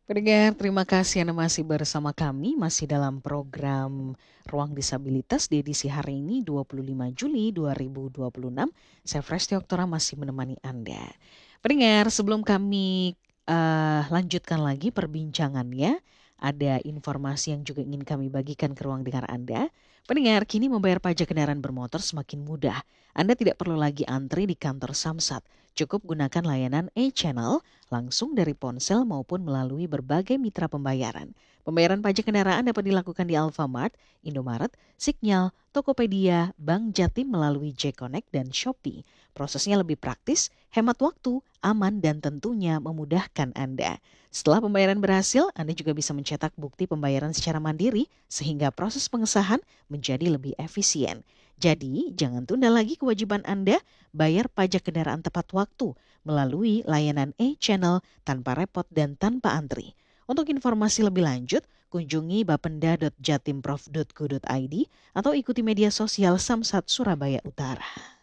Pendengar, terima kasih Anda masih bersama kami, masih dalam program Ruang Disabilitas di edisi hari ini 25 Juli 2026. Saya Fresti Oktora masih menemani Anda. Pendengar, sebelum kami lanjutkan lagi perbincangannya, ada informasi yang juga ingin kami bagikan ke ruang dengar Anda. Pendengar, kini membayar pajak kendaraan bermotor semakin mudah. Anda tidak perlu lagi antri di kantor Samsat. Cukup gunakan layanan e-channel langsung dari ponsel maupun melalui berbagai mitra pembayaran. Pembayaran pajak kendaraan dapat dilakukan di Alfamart, Indomaret, Signal, Tokopedia, Bank Jatim melalui J-Connect dan Shopee. Prosesnya lebih praktis, hemat waktu, aman, dan tentunya memudahkan Anda. Setelah pembayaran berhasil, Anda juga bisa mencetak bukti pembayaran secara mandiri sehingga proses pengesahan menjadi lebih efisien. Jadi, jangan tunda lagi kewajiban Anda bayar pajak kendaraan tepat waktu melalui layanan e-channel tanpa repot dan tanpa antri. Untuk informasi lebih lanjut, kunjungi bapenda.jatimprov.go.id atau ikuti media sosial Samsat Surabaya Utara.